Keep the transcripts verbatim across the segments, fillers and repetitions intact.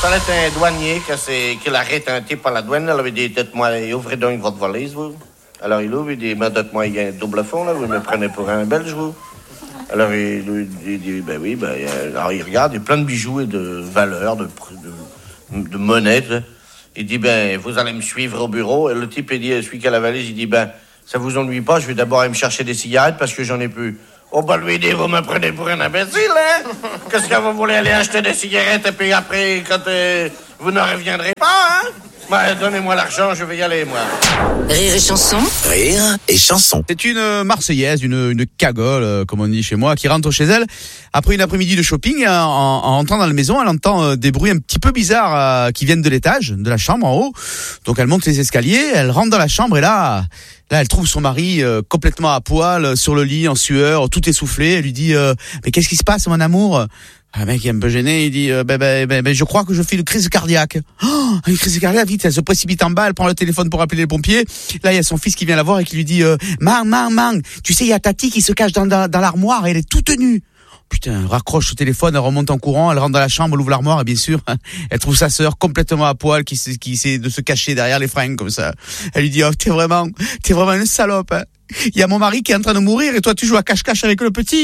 fallait un douanier qui l'arrête un type à la douane. Elle avait dit, dites-moi, ouvrez donc votre valise, vous. Alors il ouvre, il dit, ben, dites-moi, il y a un double fond, là, vous me prenez pour un Belge, vous. Alors il, lui, il dit, ben oui, ben, alors il regarde, il y a plein de bijoux et de valeurs, de, de, de monnaie. Il dit, ben, vous allez me suivre au bureau. Et le type, il dit, celui qui a la valise, il dit, ben, ça vous ennuie pas, je vais d'abord aller me chercher des cigarettes parce que j'en ai plus. Oh, ben, lui dit, vous me prenez pour un imbécile, hein? Qu'est-ce que vous voulez aller acheter des cigarettes et puis après, quand euh, vous ne reviendrez pas, hein? Ben, donnez-moi l'argent, je vais y aller, moi. Rire et chanson. Rire et chanson. C'est une Marseillaise, une, une cagole, comme on dit chez moi, qui rentre chez elle après une après-midi de shopping. En, en rentrant dans la maison, elle entend des bruits un petit peu bizarres euh, qui viennent de l'étage, de la chambre en haut. Donc elle monte les escaliers, elle rentre dans la chambre et là... Là, elle trouve son mari euh, complètement à poil, sur le lit, en sueur, tout essoufflé. Elle lui dit euh, « Mais qu'est-ce qui se passe, mon amour ?» Le mec est un peu gêné, il dit euh, ben, ben, ben, ben, je crois que je fais une crise cardiaque. Oh, une crise cardiaque, vite, elle se précipite en bas, elle prend le téléphone pour appeler les pompiers. Là, il y a son fils qui vient la voir et qui lui dit euh, « Mang, mang, mang, tu sais, il y a Tati qui se cache dans, dans, dans l'armoire et elle est toute nue. » Putain, elle raccroche au téléphone, elle remonte en courant, elle rentre dans la chambre, elle ouvre l'armoire et bien sûr, elle trouve sa sœur complètement à poil qui, qui essaie de se cacher derrière les fringues comme ça. Elle lui dit « Oh, t'es vraiment, t'es vraiment une salope. Hein. Il y a mon mari qui est en train de mourir et toi tu joues à cache-cache avec le petit. »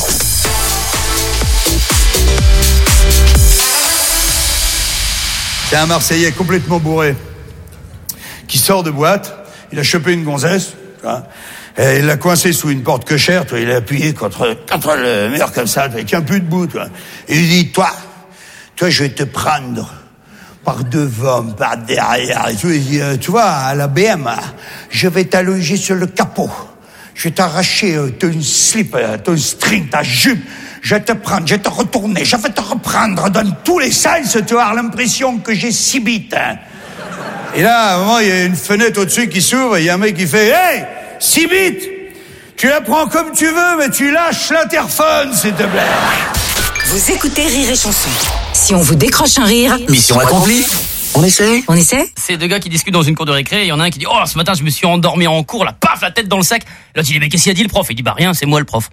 C'est un Marseillais complètement bourré qui sort de boîte, il a chopé une gonzesse, tu vois, et il l'a coincé sous une porte cochère, tu vois, il a appuyé contre, contre le mur comme ça, avec un peu de bout, tu vois. Et il lui dit, toi, toi, je vais te prendre par devant, par derrière, et tu, vois, tu vois, à la B M, je vais t'allonger sur le capot, je vais t'arracher euh, ton slip, euh, ton string, ta jupe, je vais te prendre, je vais te retourner, je vais te reprendre dans tous les sens, tu vas avoir l'impression que j'ai six bites. Hein. Et là, à un moment, il y a une fenêtre au-dessus qui s'ouvre, et il y a un mec qui fait « Hey, six bites, tu la prends comme tu veux, mais tu lâches l'interphone, s'il te plaît. » Vous écoutez Rire et chanson. Si on vous décroche un rire... Mission accomplie. On essaie On essaie C'est deux gars qui discutent dans une cour de récré, il y en a un qui dit « Oh, ce matin, je me suis endormi en cours, là, paf, la tête dans le sac. » L'autre, il dit « Mais qu'est-ce qu'il a dit, le prof ?» Il dit « Bah rien, c'est moi, le prof. »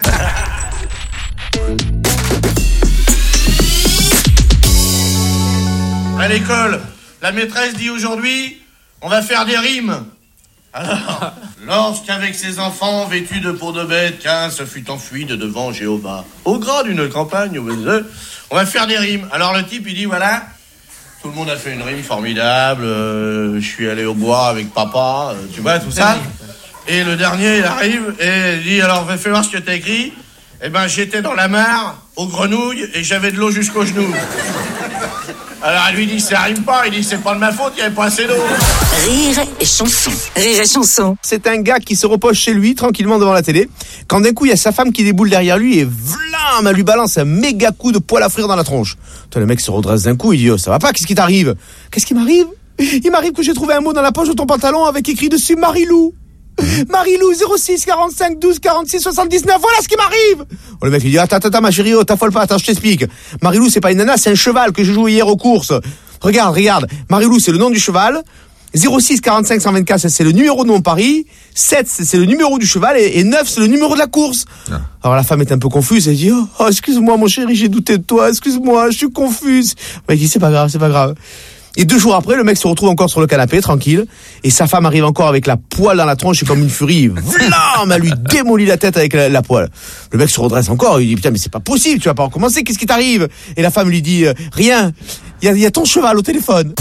À l'école, la maîtresse dit aujourd'hui, on va faire des rimes. Alors, lorsqu'avec ses enfants vêtus de peau de bête, qu'un se fut enfui de devant Jéhovah, au gras d'une campagne, on va faire des rimes. Alors le type, il dit, voilà, tout le monde a fait une rime formidable, euh, je suis allé au bois avec papa, euh, tu vois, tout ça. Et le dernier, il arrive et il dit, alors, fais voir ce que t'as écrit. Eh ben, j'étais dans la mare, aux grenouilles, et j'avais de l'eau jusqu'aux genoux. Alors, elle lui dit, ça rime pas. Il dit, c'est pas de ma faute, il n'y avait pas assez d'eau. Rire et chanson. Rire et chanson. C'est un gars qui se repose chez lui, tranquillement devant la télé, quand d'un coup, il y a sa femme qui déboule derrière lui et vlam, elle lui balance un méga coup de poêle à frire dans la tronche. Toi, le mec se redresse d'un coup, il dit, oh, ça va pas, qu'est-ce qui t'arrive? Qu'est-ce qui m'arrive? Il m'arrive que j'ai trouvé un mot dans la poche de ton pantalon avec écrit dessus Marilou. Marilou, zéro six quarante-cinq douze quarante-six soixante-dix-neuf, voilà ce qui m'arrive. Oh, le mec il dit, attends, attends, ma chérie, oh, t'affole pas, attends, je t'explique. Marilou, c'est pas une nana, c'est un cheval que j'ai joué hier aux courses. Regarde, regarde, Marilou, c'est le nom du cheval. zéro six quarante-cinq cent vingt-quatre, c'est le numéro de mon pari. sept, c'est le numéro du cheval. Et, et neuf, c'est le numéro de la course. Ah. Alors la femme est un peu confuse, elle dit, oh, oh excuse-moi mon chéri, j'ai douté de toi, excuse-moi, je suis confuse. Le mec dit, c'est pas grave, c'est pas grave. Et deux jours après, le mec se retrouve encore sur le canapé, tranquille, et sa femme arrive encore avec la poêle dans la tronche, et comme une furie, vlam, elle lui démolit la tête avec la, la poêle. Le mec se redresse encore, il dit, putain, mais c'est pas possible, tu vas pas recommencer, qu'est-ce qui t'arrive? Et la femme lui dit, euh, rien, il y a, y a ton cheval au téléphone.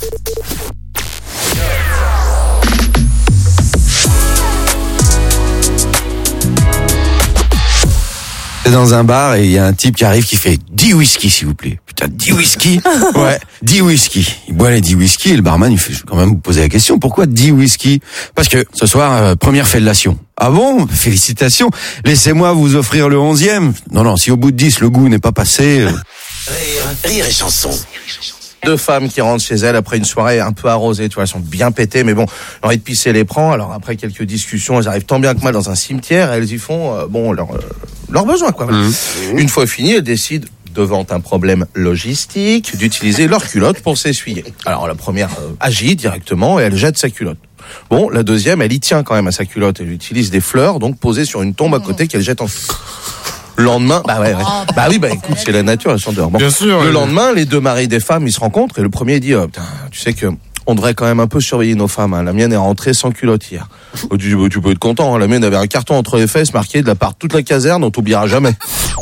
Dans un bar et il y a un type qui arrive qui fait dix whisky s'il vous plaît. Putain, dix whisky. Ouais, dix whisky. Il boit les dix whisky et le barman il fait, je vais quand même vous poser la question, pourquoi dix whisky? Parce que ce soir, euh, première fellation. Ah bon? Félicitations. Laissez-moi vous offrir le onzième. Non, non, si au bout de dix le goût n'est pas passé... Euh... Rire, rire et chanson. Deux femmes qui rentrent chez elles après une soirée un peu arrosée, tu vois, elles sont bien pétées, mais bon, l'envie de pisser les prend. Alors après quelques discussions, elles arrivent tant bien que mal dans un cimetière, et elles y font, euh, bon, leur, euh, leur besoin, quoi. Mmh. Une fois fini, elles décident, devant un problème logistique, d'utiliser leur culotte pour s'essuyer. Alors la première euh, agit directement et elle jette sa culotte. Bon, la deuxième, elle y tient quand même à sa culotte, elle utilise des fleurs, donc posées sur une tombe à côté qu'elle jette en... Le lendemain, bah ouais, ouais. Bah oui, bah écoute, c'est la nature, elles sont dehors. Bon. Bien sûr. Le oui. lendemain, les deux maris des femmes, ils se rencontrent et le premier dit, oh, putain, tu sais que on devrait quand même un peu surveiller nos femmes. Hein. La mienne est rentrée sans culotte hier. Oh, tu, tu peux être content. Hein. La mienne avait un carton entre les fesses marqué de la part de toute la caserne, on t'oubliera jamais.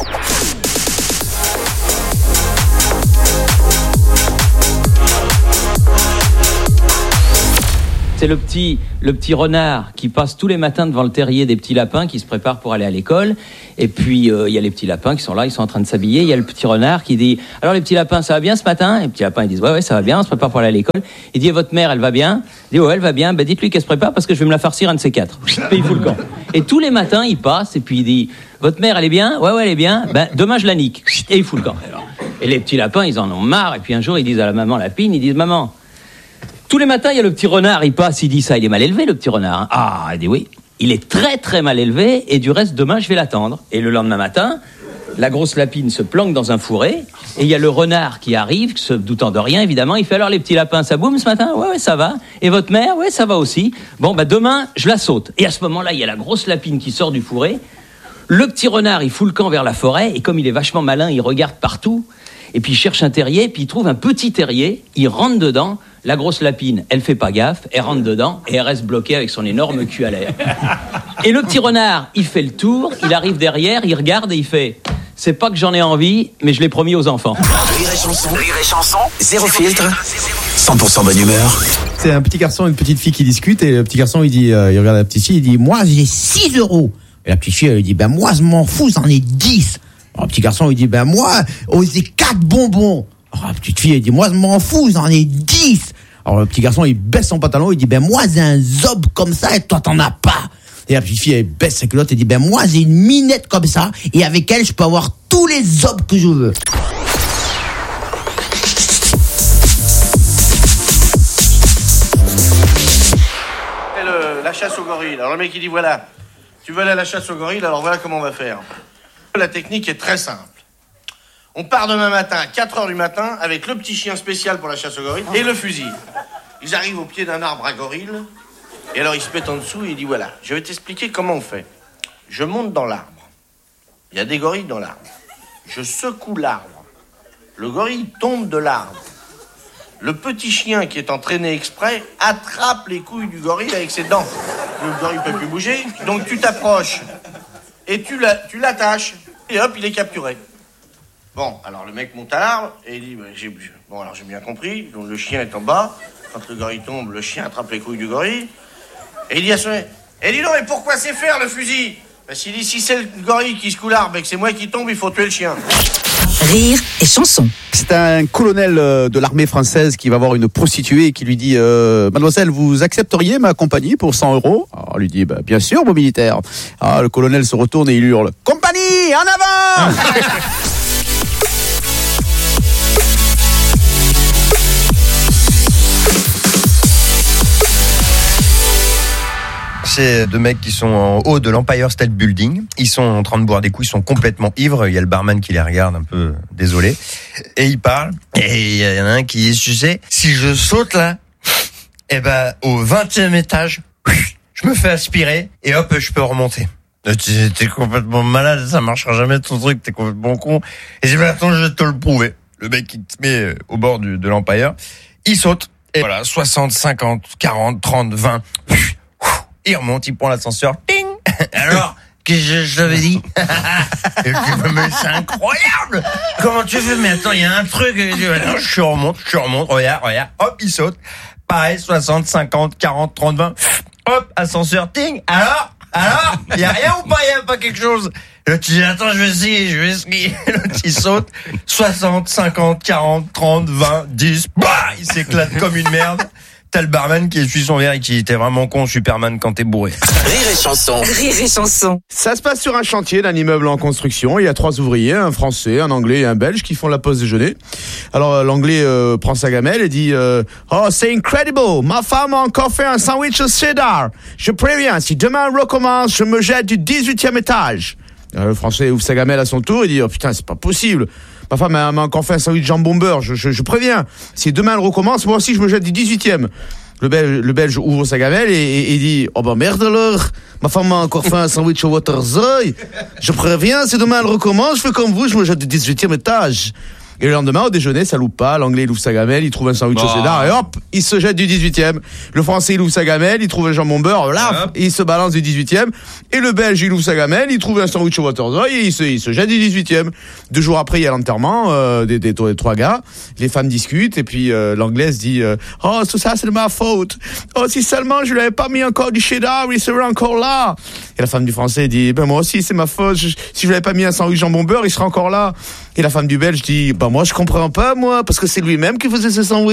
C'est le petit, le petit renard qui passe tous les matins devant le terrier des petits lapins qui se préparent pour aller à l'école. Et puis, il euh, y a les petits lapins qui sont là, ils sont en train de s'habiller. Il y a le petit renard qui dit « Alors les petits lapins, ça va bien ce matin ?» Et les petits lapins, ils disent « Ouais, ouais, ça va bien, on se prépare pour aller à l'école. » Il dit « Et votre mère, elle va bien ?» Il dit « Ouais, elle va bien. Ben, dites-lui qu'elle se prépare parce que je vais me la farcir un de ces quatre. » Et il fout le camp. Et tous les matins, il passe et puis il dit « Votre mère, elle est bien ? Ouais, ouais, elle est bien. Ben, demain, je la nique. » Et il fout le camp. Et les petits lapins, ils en ont marre. Et puis un jour, ils disent à la maman lapine, ils disent « Maman, tous les matins, il y a le petit renard, il passe, il dit ça, il est mal élevé, le petit renard. Hein. Ah, il dit oui, il est très très mal élevé, et du reste, demain, je vais l'attendre. » Et le lendemain matin, la grosse lapine se planque dans un fourré, et il y a le renard qui arrive, se doutant de rien, évidemment, il fait « Alors, les petits lapins, ça boum ce matin ? Ouais, ouais, ça va. Et votre mère ? Ouais, ça va aussi. Bon, bah demain, je la saute. » Et à ce moment-là, il y a la grosse lapine qui sort du fourré, le petit renard, il fout le camp vers la forêt, et comme il est vachement malin, il regarde partout, et puis il cherche un terrier, puis il trouve un petit terrier, il rentre dedans. La grosse lapine, elle fait pas gaffe, elle rentre dedans et elle reste bloquée avec son énorme cul à l'air. Et le petit renard, il fait le tour, il arrive derrière, il regarde et il fait « C'est pas que j'en ai envie, mais je l'ai promis aux enfants. » Rire et chanson, rire et chanson, zéro filtre, cent pour cent bonne humeur. C'est un petit garçon et une petite fille qui discutent et le petit garçon il dit, euh, il regarde la petite fille, il dit moi j'ai six euros. Et la petite fille elle dit ben moi je m'en fous, j'en ai dix. Alors, le petit garçon il dit ben moi oh, j'ai quatre bonbons. Alors, la petite fille elle dit moi je m'en fous, j'en ai dix. Alors le petit garçon il baisse son pantalon, il dit ben moi j'ai un zob comme ça et toi t'en as pas. Et la petite fille elle baisse sa culotte et dit ben moi j'ai une minette comme ça et avec elle je peux avoir tous les zobs que je veux. Et le, la chasse au gorille. Alors le mec il dit voilà, tu veux aller à la chasse au gorille, alors voilà comment on va faire. La technique est très simple. On part demain matin à quatre heures du matin avec le petit chien spécial pour la chasse au gorille et le fusil. Ils arrivent au pied d'un arbre à gorille et alors ils se mettent en dessous et il dit voilà, je vais t'expliquer comment on fait. Je monte dans l'arbre. Il y a des gorilles dans l'arbre. Je secoue l'arbre. Le gorille tombe de l'arbre. Le petit chien qui est entraîné exprès attrape les couilles du gorille avec ses dents. Le gorille ne peut plus bouger, donc tu t'approches et tu, la, tu l'attaches et hop, il est capturé. Bon, alors le mec monte à l'arbre et il dit bah, j'ai, bon alors j'ai bien compris, donc le chien est en bas, quand le gorille tombe, le chien attrape les couilles du gorille et il dit à son mec, et dis donc, mais pourquoi c'est faire le fusil? Parce qu'il dit si c'est le gorille qui secoue l'arbre et que c'est moi qui tombe, il faut tuer le chien. Rire et chanson. C'est un colonel de l'armée française qui va voir une prostituée et qui lui dit euh, mademoiselle, vous accepteriez ma compagnie pour cent euros? Alors elle lui dit bah, bien sûr, mon militaire. Ah, le colonel se retourne et il hurle compagnie, en avant. C'est deux mecs qui sont en haut de l'Empire State Building. Ils sont en train de boire des coups, ils sont complètement ivres. Il y a le barman qui les regarde un peu désolé. Et ils parlent. Et il y en a un qui dit, tu sais, si je saute là, eh ben, au vingtième étage, je me fais aspirer et hop, je peux remonter. T'es, t'es complètement malade, ça marchera jamais ton truc, t'es complètement con. Et j'ai dit, attends, je vais te le prouver. Le mec, il se met au bord du, de l'Empire. Il saute. Et voilà, soixante, cinquante, quarante, trente, vingt. Il remonte, il prend l'ascenseur. Ting. Alors, qu'est-ce que je t'avais dit? Mais c'est incroyable. Comment tu fais? Mais attends, il y a un truc. Je remonte, je remonte. Regarde, regarde. Hop, il saute. Pareil, soixante, cinquante, quarante, trente, vingt. Hop, ascenseur. Ting. Alors, alors, il y a rien ou pas? Il y a pas quelque chose? L'autre, tu dis, attends, je vais essayer, je vais essayer. L'autre, il saute. soixante, cinquante, quarante, trente, vingt, dix. Bah, il s'éclate comme une merde. T'as le barman qui essuie son verre et qui était vraiment con, Superman, quand t'es bourré. Rire et chanson. Rire et chanson. Ça se passe sur un chantier d'un immeuble en construction. Il y a trois ouvriers, un français, un anglais et un belge qui font la pause déjeuner. Alors l'anglais euh, prend sa gamelle et dit euh, oh, c'est incredible, ma femme a encore fait un sandwich au cheddar. Je préviens, si demain on recommence, je me jette du dix-huitième étage. Alors, le français ouvre sa gamelle à son tour et dit oh putain, c'est pas possible. Ma femme m'a encore fait un sandwich jambon beurre, je, je, je préviens. Si demain elle recommence, moi aussi je me jette du dix-huitième. Le Belge, le Belge ouvre sa gamelle et, et, et dit « Oh ben merde alors, ma femme m'a encore fait un sandwich au Waterzooi. Je préviens, si demain elle recommence, je fais comme vous, je me jette du dix-huitième étage. » Et le lendemain, au déjeuner, ça loupe pas. L'anglais, il ouvre sa gamelle, il trouve un sandwich au Cédar et hop, il se jette du dix-huitième. Le français, il ouvre sa gamelle, il trouve un jambon beurre, là, et il se balance du dix-huitième. Et le Belge, il ouvre sa gamelle, il trouve un sandwich au Waterzooi et il se, il se jette du dix-huitième. Deux jours après, il y a l'enterrement euh, des, des, des trois gars. Les femmes discutent et puis euh, l'anglaise dit euh, « Oh, tout ça, c'est de ma faute. Oh, si seulement je lui avais pas mis encore du cheddar, il serait encore là. » Et la femme du français dit « Ben moi aussi, c'est ma faute. Je, si je lui avais pas mis un sandwich jambon beurre, il serait encore là. » Et la femme du Belge dit « Bah moi je comprends pas moi, parce que c'est lui-même qui faisait ce sandwich. »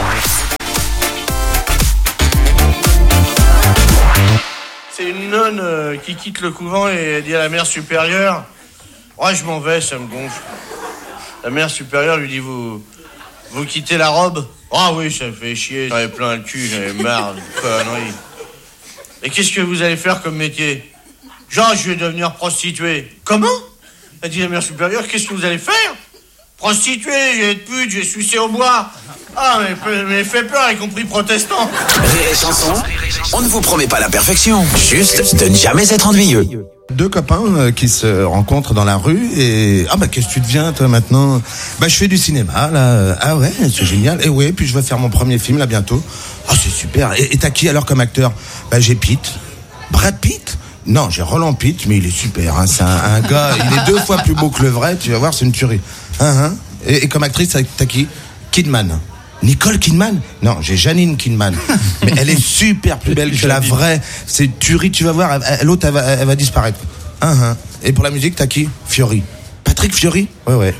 C'est une nonne euh, qui quitte le couvent et dit à la mère supérieure « Ouais, je m'en vais, ça me gonfle. » La mère supérieure lui dit « Vous vous quittez la robe ?»« Ah oui, ça me fait chier, j'avais plein le cul, j'avais marre de conneries. »« Et qu'est-ce que vous allez faire comme métier ?»« Genre, je vais devenir prostituée. »« Comment ?» a dit la mère supérieure, qu'est-ce que vous allez faire ? Prostituée, je vais être pute, je vais sucer au bois. Ah, mais, mais fait peur, y compris protestant. Rire et chanson, on ne vous promet pas la perfection, juste de ne jamais être ennuyeux. Deux copains euh, qui se rencontrent dans la rue et ah bah qu'est-ce que tu deviens toi maintenant ? Bah je fais du cinéma là. Ah ouais, c'est génial. Et ouais, puis je vais faire mon premier film là bientôt. Ah c'est super. Et, et t'as qui alors comme acteur ? Bah j'ai Pitt. Brad Pitt ? Non, j'ai Roland Pitt, mais il est super. Hein. C'est un, un gars, il est deux fois plus beau que le vrai. Tu vas voir, c'est une tuerie. Hein, hein. Et, et comme actrice, t'as qui ? Kidman. Nicole Kidman ? Non, j'ai Janine Kidman. Mais elle est super plus belle que la vraie. C'est une tuerie, tu vas voir. Elle, l'autre, elle va, elle va disparaître. Hein, hein. Et pour la musique, t'as qui ? Fiori. Patrick Fiori ? Ouais, ouais.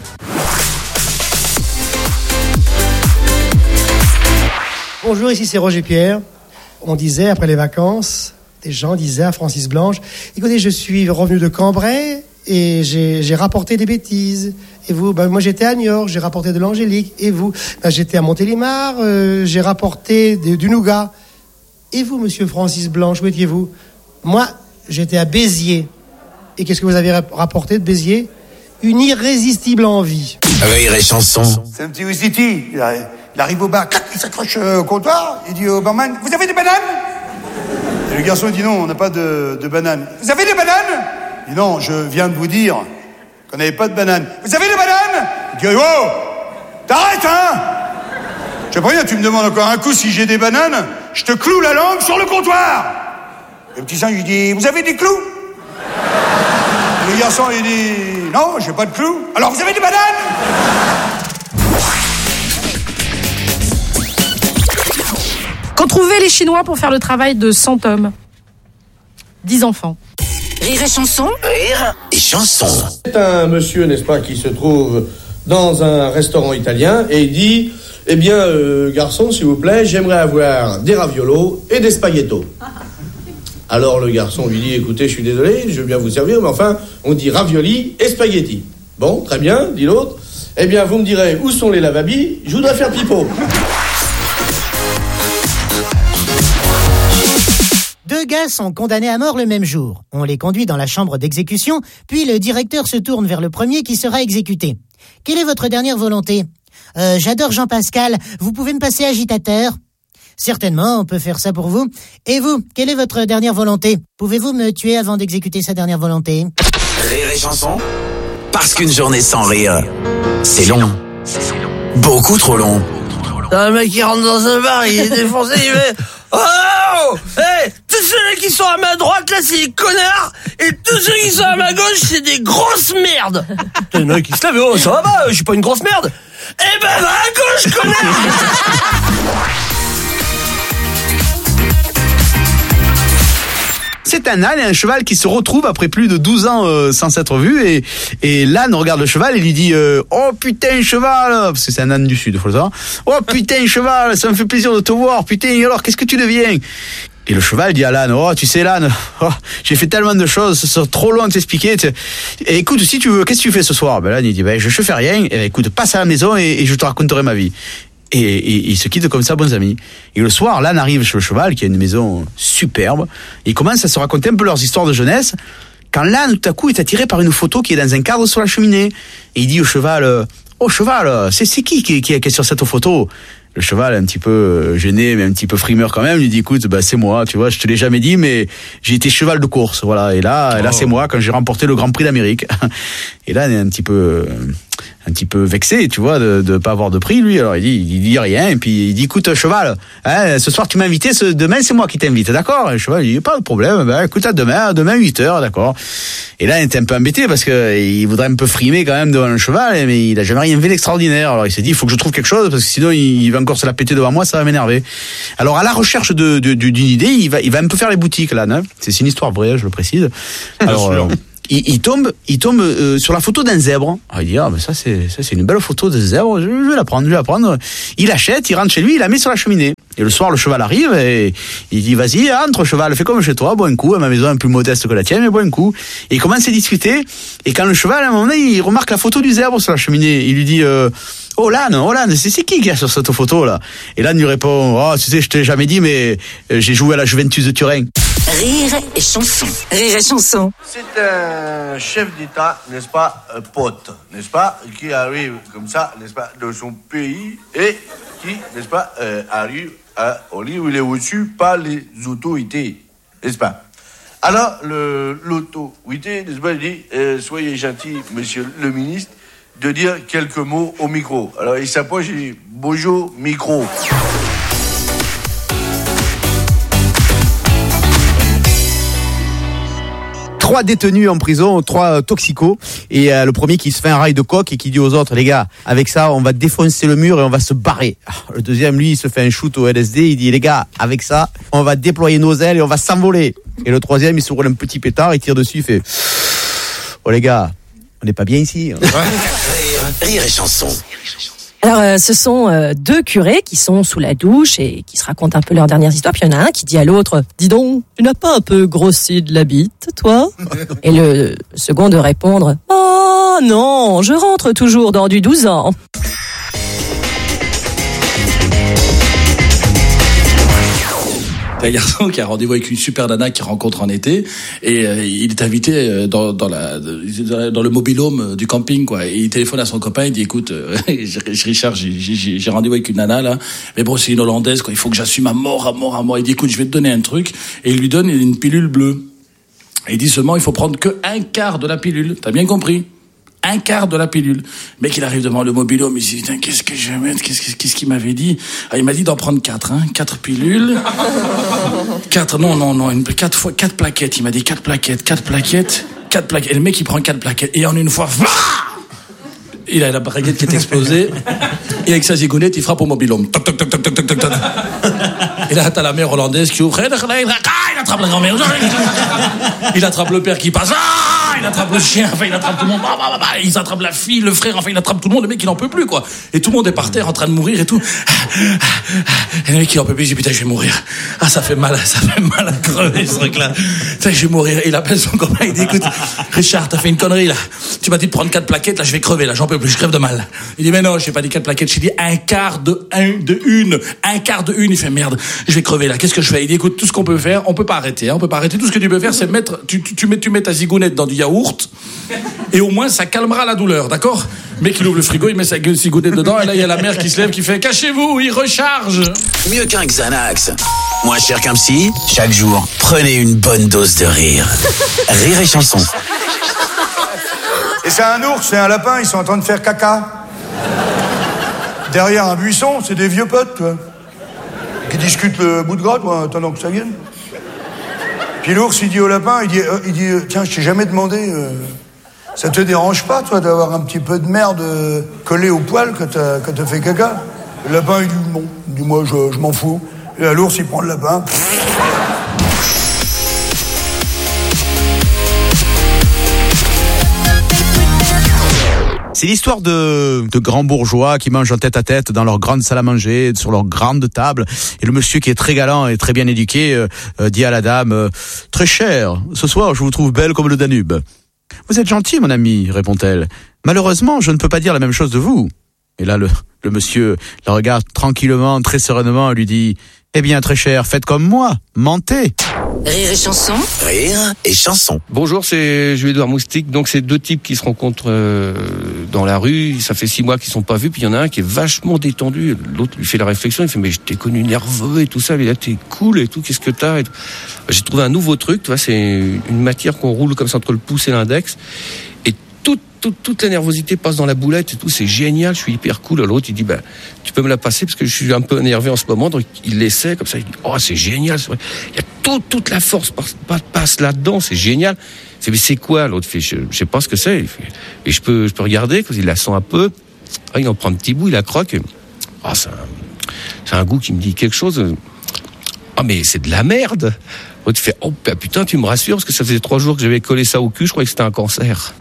Bonjour, ici c'est Roger Pierre. On disait, après les vacances, des gens disaient à Francis Blanche, écoutez, je suis revenu de Cambrai et j'ai, j'ai rapporté des bêtises. Et vous, ben, moi j'étais à Niort, j'ai rapporté de l'angélique. Et vous, ben, j'étais à Montélimar, euh, j'ai rapporté de, du nougat. Et vous, monsieur Francis Blanche, où étiez-vous ? Moi, j'étais à Béziers. Et qu'est-ce que vous avez rapporté de Béziers ? Une irrésistible envie. Rire et chanson. C'est un petit Wistiti. Il arrive, il arrive au bar, il s'accroche au comptoir, il dit au barman, vous avez des bananes ? Et le garçon dit non, on n'a pas de, de bananes. Vous avez des bananes ? Il dit non, je viens de vous dire qu'on n'avait pas de bananes. Vous avez des bananes ? Il dit oh, t'arrêtes hein ? Je préviens, tu me demandes encore un coup si j'ai des bananes, je te cloue la langue sur le comptoir. Et le petit singe lui dit, vous avez des clous ? Et le garçon il dit, non, j'ai pas de clous. Alors vous avez des bananes ? Qu'ont trouvé les Chinois pour faire le travail de cent hommes ? dix enfants. Rire et chanson. Rire et chanson. C'est un monsieur, n'est-ce pas, qui se trouve dans un restaurant italien et il dit, eh bien, euh, garçon, s'il vous plaît, j'aimerais avoir des raviolos et des spaghettos. Alors le garçon lui dit, écoutez, je suis désolé, je veux bien vous servir, mais enfin, on dit ravioli et spaghetti. Bon, très bien, dit l'autre. Eh bien, vous me direz, où sont les lavabis ? Je voudrais faire pipeau. Deux gars sont condamnés à mort le même jour. On les conduit dans la chambre d'exécution, puis le directeur se tourne vers le premier qui sera exécuté. « Quelle est votre dernière volonté ?»« Euh, j'adore Jean Pascal, vous pouvez me passer agitateur ?»« Certainement, on peut faire ça pour vous. Et vous, quelle est votre dernière volonté ? Pouvez-vous me tuer avant d'exécuter sa dernière volonté ?» Rire et chanson. Parce qu'une journée sans rire, c'est long. Beaucoup trop long. T'as un mec qui rentre dans un bar, il est défoncé, il fait « Oh hey, tous ceux-là qui sont à ma droite, là, c'est des connards, et tous ceux qui sont à ma gauche, c'est des grosses merdes !» T'as un mec qui se lève, oh, ça va pas, je suis pas une grosse merde. Eh ben, va à gauche, connard. C'est un âne et un cheval qui se retrouvent après plus de douze ans euh, sans s'être vus et, et l'âne regarde le cheval et lui dit euh, « Oh putain cheval !» Parce que c'est un âne du sud, faut le savoir. « Oh putain cheval, ça me fait plaisir de te voir, putain, alors qu'est-ce que tu deviens ?» Et le cheval dit à l'âne, oh, tu sais l'âne, oh, j'ai fait tellement de choses, c'est trop long de t'expliquer. Et écoute, si tu veux, qu'est-ce que tu fais ce soir? Ben l'âne, il dit, ben, je, je fais rien, et ben, écoute, passe à la maison et, et je te raconterai ma vie. Et, et ils se quittent comme ça, bons amis. Et le soir, l'âne arrive chez le cheval, qui a une maison superbe, et ils commencent à se raconter un peu leurs histoires de jeunesse, quand l'âne, tout à coup, est attiré par une photo qui est dans un cadre sur la cheminée. Et il dit au cheval, oh cheval, c'est, c'est qui qui, qui est sur cette photo? Le cheval, un petit peu gêné, mais un petit peu frimeur quand même, lui dit, écoute, bah, c'est moi, tu vois, je te l'ai jamais dit, mais j'ai été cheval de course, voilà. Et là, oh. et là, c'est moi, quand j'ai remporté le Grand Prix d'Amérique. Et là, il est un petit peu, un petit peu vexé, tu vois, de, de pas avoir de prix, lui. Alors, il dit, il dit rien, et puis il dit, écoute, cheval, hein, ce soir, tu m'as invité, ce, demain, c'est moi qui t'invite, d'accord? Et le cheval, il dit, pas de problème, ben, écoute, à demain, à demain, huit heures, d'accord. Et là, il était un peu embêté, parce que il voudrait un peu frimer quand même devant le cheval, mais il a jamais rien fait d'extraordinaire. Alors, il s'est dit, il faut que je trouve quelque chose, parce que sinon, il va encore se la péter devant moi, ça va m'énerver. Alors, à la recherche de, de, d'une idée, il va, il va un peu faire les boutiques, là, hein. C'est, c'est une histoire vraie, je le précise. Alors, euh, il, il tombe, il tombe euh, sur la photo d'un zèbre. Alors, il dit, ah, ben ça, c'est, ça, c'est une belle photo de zèbre, je, je vais la prendre, je vais la prendre. Il achète, il rentre chez lui, il la met sur la cheminée. Et le soir, le cheval arrive et il dit, vas-y, entre cheval, fais comme chez toi, bois un coup, à ma maison un peu plus modeste que la tienne, mais bois un coup. Et il commence à discuter. Et quand le cheval, à un moment donné, il remarque la photo du zèbre sur la cheminée, il lui dit, euh, oh l'âne, oh l'âne, c'est, c'est qui qui a sur cette photo là? Et l'âne lui répond, oh tu sais, je t'ai jamais dit, mais euh, j'ai joué à la Juventus de Turin. Rire et chanson. Rire et chanson. C'est un chef d'État, n'est-ce pas, un pote, n'est-ce pas, qui arrive comme ça, n'est-ce pas, de son pays et qui, n'est-ce pas, euh, arrive à, au lieu où il est reçu par les autorités, n'est-ce pas? Alors, le, l'autorité, n'est-ce pas, il dit, euh, soyez gentil, monsieur le ministre, de dire quelques mots au micro. Alors, il s'approche et dit, bonjour, micro. Trois détenus en prison, trois toxicos, et euh, le premier qui se fait un rail de coke et qui dit aux autres, les gars, avec ça, on va défoncer le mur et on va se barrer. Alors, le deuxième, lui, il se fait un shoot au L S D, il dit, les gars, avec ça, on va déployer nos ailes et on va s'envoler. Et le troisième, il se roule un petit pétard, il tire dessus, il fait, oh les gars, on n'est pas bien ici. Hein. Rire, rire et chanson. Alors, euh, ce sont euh, deux curés qui sont sous la douche et qui se racontent un peu leurs dernières histoires. Puis il y en a un qui dit à l'autre, dis donc, tu n'as pas un peu grossi de la bite, toi? Et le second de répondre, oh non, je rentre toujours dans du douze ans. Un garçon qui a rendez-vous avec une super nana qu'il rencontre en été et euh, il est invité dans, dans, la, dans le mobil-home du camping, quoi. Et il téléphone à son copain, il dit, écoute, euh, Richard, j'ai, j'ai, j'ai rendez-vous avec une nana là, mais bon, c'est une Hollandaise, quoi. Il faut que j'assume à mort, à mort, à mort. Il dit, écoute, je vais te donner un truc, et il lui donne une pilule bleue. Et il dit seulement, il faut prendre que un quart de la pilule. T'as bien compris? Un quart de la pilule. Le mec, il arrive devant le mobil-home, il se dit, putain, qu'est-ce que je vais mettre? Qu'est-ce, qu'est-ce qu'il m'avait dit? Ah, il m'a dit d'en prendre quatre, hein. Quatre pilules. Quatre, non, non, non, une, quatre fois, quatre plaquettes. Il m'a dit quatre plaquettes, quatre plaquettes, quatre plaquettes. Et le mec, il prend quatre plaquettes. Et en une fois, il a la baguette qui est explosée. Et avec sa zigounette, il frappe au mobil-home. Toc, toc, toc, toc, toc, toc, toc. Et là, t'as la mère hollandaise qui ouvre. Il attrape la grand-mère. Il attrape le père qui passe. Il attrape le chien, enfin il attrape tout le monde, bah, bah, bah, il attrape la fille, le frère, enfin il attrape tout le monde, le mec il en peut plus, quoi. Et tout le monde est par terre en train de mourir et tout. Et le mec il en peut plus, il dit putain je vais mourir. Ah ça fait mal, ça fait mal à crever ce truc là. Putain je vais mourir. Et il appelle son copain, il dit écoute Richard t'as fait une connerie là. Tu m'as dit de prendre quatre plaquettes, là je vais crever, là j'en peux plus, je crève de mal. Il dit mais non j'ai pas dit quatre plaquettes, j'ai dit un quart de un, de une, un quart de une. Il fait merde, je vais crever là, qu'est-ce que je fais? Il dit écoute tout ce qu'on peut faire, on peut pas arrêter, hein, on peut pas arrêter, tout ce que tu peux faire c'est mettre, tu, tu, tu mets, tu mets ta zigounette dans du yaourt et au moins ça calmera la douleur, d'accord? Le mec il ouvre le frigo, il met sa gueule cigounette dedans et là il y a la mère qui se lève qui fait cachez-vous, il recharge. Mieux qu'un Xanax, moins cher qu'un psy, chaque jour prenez une bonne dose de rire. Rire et chanson. Et c'est un ours et un lapin, ils sont en train de faire caca derrière un buisson, c'est des vieux potes toi, qui discutent le bout de gras toi, attendant que ça vienne. Puis l'ours, il dit au lapin, il dit, euh, il dit euh, tiens, je t'ai jamais demandé, euh, ça te dérange pas, toi, d'avoir un petit peu de merde euh, collée au poil quand t'as, quand t'as fait caca? Le lapin, il dit non, il dit moi, je, je m'en fous. Et là, l'ours, il prend le lapin. C'est l'histoire de, de grands bourgeois qui mangent en tête à tête dans leur grande salle à manger, sur leur grande table. Et le monsieur qui est très galant et très bien éduqué euh, euh, dit à la dame euh, « Très cher, ce soir je vous trouve belle comme le Danube. »« Vous êtes gentil mon ami, répond-elle. Malheureusement, je ne peux pas dire la même chose de vous. » Et là, le, le monsieur la regarde tranquillement, très sereinement et lui dit Eh bien, très cher, faites comme moi, mentez. Rire et chanson. Rire et chanson. Bonjour, c'est Jules-Édouard Moustique. Donc, c'est deux types qui se rencontrent euh, dans la rue. Ça fait six mois qu'ils sont pas vus. Puis il y en a un qui est vachement détendu. L'autre lui fait la réflexion. Il fait, mais je t'ai connu nerveux et tout ça. Mais là, t'es cool et tout. Qu'est-ce que t'as et tout. J'ai trouvé un nouveau truc. Tu vois, c'est une matière qu'on roule comme ça entre le pouce et l'index. Et toute, toute, toute la nervosité passe dans la boulette et tout. C'est génial. Je suis hyper cool. L'autre, il dit, bah, tu peux me la passer parce que je suis un peu énervé en ce moment. Donc, il l'essaie comme ça. Il dit, oh, c'est génial. C'est vrai. Il y a tout, toute la force passe, passe là-dedans. C'est génial. C'est, mais c'est quoi? L'autre fait, je, je sais pas ce que c'est. Il fait, et je peux, je peux regarder, il la sent un peu. Ah, il en prend un petit bout, il la croque. Ah, oh, c'est un, c'est un goût qui me dit quelque chose. Ah, oh, mais c'est de la merde. L'autre fait, oh, putain, tu me rassures parce que ça faisait trois jours que j'avais collé ça au cul. Je croyais que c'était un cancer.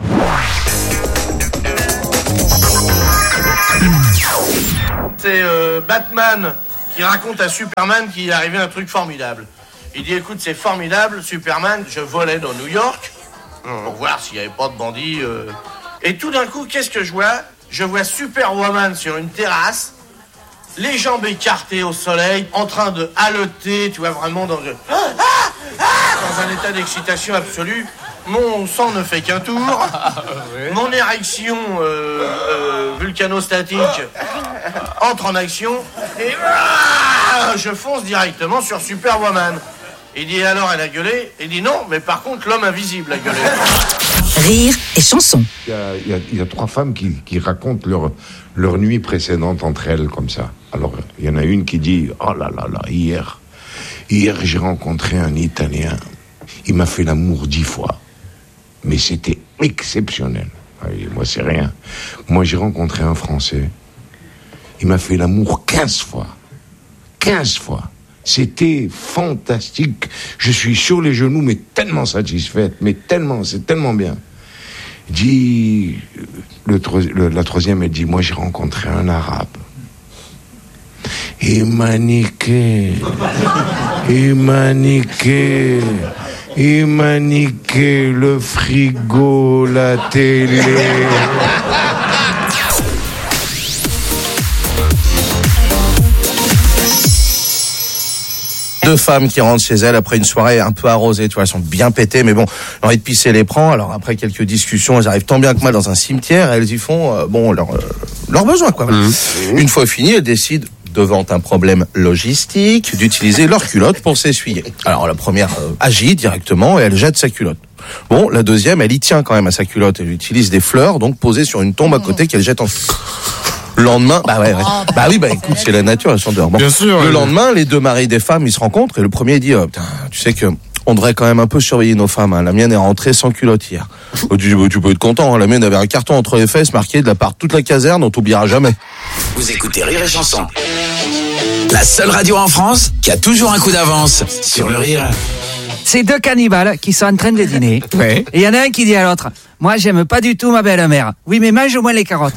C'est euh, Batman qui raconte à Superman qu'il est arrivé un truc formidable. Il dit, écoute, c'est formidable, Superman, je volais dans New York pour voir s'il n'y avait pas de bandits. Euh... Et tout d'un coup, qu'est-ce que je vois? Je vois Superwoman sur une terrasse, les jambes écartées au soleil, en train de haleter, tu vois, vraiment dans, le... ah, ah, ah, dans un état d'excitation absolue. Mon sang ne fait qu'un tour. Oui. Mon érection euh, euh, vulcanostatique entre en action et ah, je fonce directement sur Superwoman. Il dit alors elle a gueulé. Il dit non, mais par contre l'homme invisible a gueulé. Rire et chanson. Il y a, il y a, il y a trois femmes qui, qui racontent leur, leur nuit précédente entre elles comme ça. Alors il y en a une qui dit oh là là là, hier, hier j'ai rencontré un Italien. Il m'a fait l'amour dix fois. Mais c'était exceptionnel. Et moi, c'est rien. Moi, j'ai rencontré un Français. Il m'a fait l'amour quinze fois. quinze fois. C'était fantastique. Je suis sur les genoux, mais tellement satisfaite. Mais tellement, c'est tellement bien. Il dit, le, le, la troisième, elle dit, moi, j'ai rencontré un Arabe. Il m'a niqué. Il m'a niqué. Il m'a niqué le frigo, la télé. Deux femmes qui rentrent chez elles après une soirée un peu arrosée, tu vois, elles sont bien pétées, mais bon, l'envie de pisser les prend. Alors après quelques discussions, elles arrivent tant bien que mal dans un cimetière, et elles y font, euh, bon, leurs euh, leurs besoins, quoi. Mmh. Une fois fini, elles décident, devant un problème logistique, d'utiliser leur culotte pour s'essuyer. Alors la première euh, agit directement et elle jette sa culotte. Bon, la deuxième, elle y tient quand même à sa culotte. Elle utilise des fleurs, donc posées sur une tombe à côté qu'elle jette en... Le lendemain, bah ouais, ouais. Bah oui, bah écoute, c'est la nature, elles sont dehors. Bon. Bien sûr. Le oui. lendemain, les deux maris des femmes, ils se rencontrent et le premier dit, oh, putain, tu sais que on devrait quand même un peu surveiller nos femmes. Hein. La mienne est rentrée sans culotte hier. Oh, tu, tu peux être content. Hein. La mienne avait un carton entre les fesses marqué de la part de toute la caserne, on t'oubliera jamais. Vous écoutez Rire et Chanson, la seule radio en France qui a toujours un coup d'avance sur le rire. C'est deux cannibales qui sont en train de dîner. Ouais. Et il y en a un qui dit à l'autre, moi j'aime pas du tout ma belle-mère. Oui, mais mange au moins les carottes.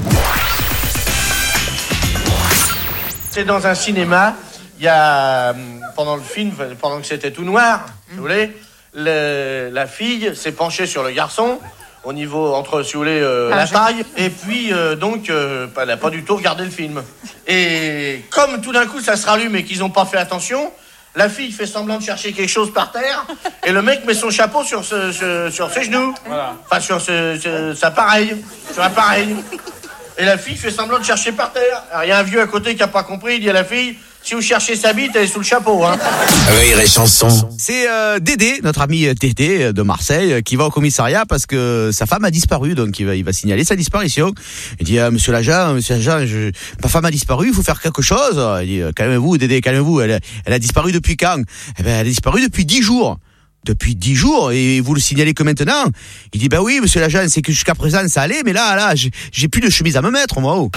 C'est dans un cinéma, il y a, pendant le film, pendant que c'était tout noir, si vous voulez, le, la fille s'est penchée sur le garçon, au niveau, entre, si vous voulez, euh, ah, la taille, et puis, euh, donc, euh, elle n'a pas du tout regardé le film. Et comme tout d'un coup, ça se rallume et qu'ils n'ont pas fait attention, la fille fait semblant de chercher quelque chose par terre, et le mec met son chapeau sur, ce, ce, sur ses genoux, voilà. Enfin, sur ce, ce, sa pareille, sur l'appareil. Et la fille fait semblant de chercher par terre. Alors, il y a un vieux à côté qui n'a pas compris, il dit à la fille, si vous cherchez sa bite, elle est sous le chapeau, hein. Rire et Chanson. C'est euh, Dédé, notre ami Dédé de Marseille, qui va au commissariat parce que sa femme a disparu, donc il va, il va signaler sa disparition. Il dit, euh, monsieur l'agent, monsieur l'agent, je, ma femme a disparu, il faut faire quelque chose. Il dit, calmez-vous, Dédé, calmez-vous, elle, elle a disparu depuis quand? Eh ben, elle a disparu depuis dix jours. Depuis dix jours, et vous le signalez que maintenant? Il dit, bah oui, monsieur l'agent, c'est que jusqu'à présent, ça allait, mais là, là, j'ai, j'ai plus de chemise à me mettre, moi. Oh.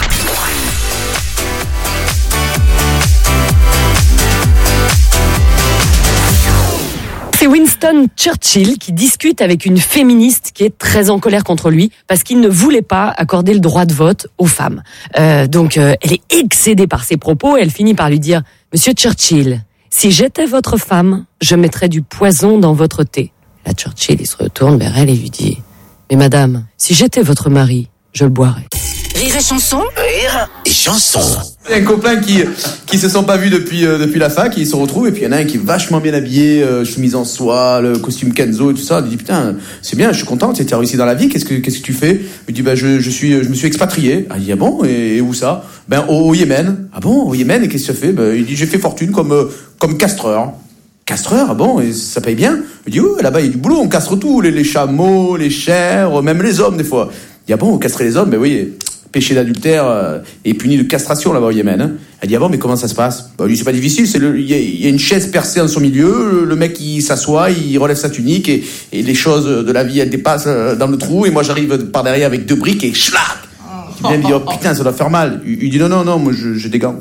C'est Winston Churchill qui discute avec une féministe qui est très en colère contre lui parce qu'il ne voulait pas accorder le droit de vote aux femmes. Euh, donc, euh, elle est excédée par ses propos et elle finit par lui dire, monsieur Churchill, si j'étais votre femme, je mettrais du poison dans votre thé. Là, Churchill, il se retourne vers elle et lui dit, mais madame, si j'étais votre mari, je le boirais. Rire et chanson. Rire et chanson. Il y a un copain qui qui se sont pas vus depuis euh, depuis la fac, et ils se retrouvent, et puis il y en a un qui est vachement bien habillé, euh, chemise en soie, le costume Kenzo et tout ça. Il dit putain, c'est bien, je suis content, tu as réussi dans la vie. Qu'est-ce que qu'est-ce que tu fais? Il dit bah je je suis je me suis expatrié. Ah, il dit ah bon, et, et où ça? Ben au, au Yémen. Ah bon, au Yémen, et qu'est-ce que tu as fait? Ben il dit j'ai fait fortune comme euh, comme castreur. Castreur, ah bon, et ça paye bien? Il dit oui, là-bas il y a du boulot, on castre tout, les, les chameaux, les chèvres, même les hommes des fois. Il dit ah bon, vous castrez les hommes? Ben oui. Péché d'adultère euh, est puni de castration là-bas au Yémen. Hein. Elle dit ah bon, mais comment ça se passe? Bah, lui c'est pas difficile, c'est le il y, y a une chaise percée en son milieu, le, le mec il s'assoit, il relève sa tunique, et, et les choses de la vie elles dépassent euh, dans le trou, et moi j'arrive par derrière avec deux briques et schlac. Il me dit oh putain, ça doit faire mal. Il, il dit non non non, moi je, j'ai des gants.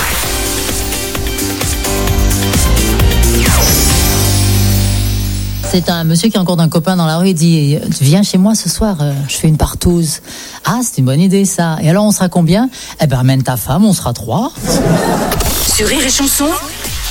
C'est un monsieur qui rencontre un copain dans la rue, il dit « Viens chez moi ce soir, euh, je fais une partouze. » Ah, c'est une bonne idée ça. Et alors on sera combien? Eh ben ramène ta femme, on sera trois. Sur Rire et chanson,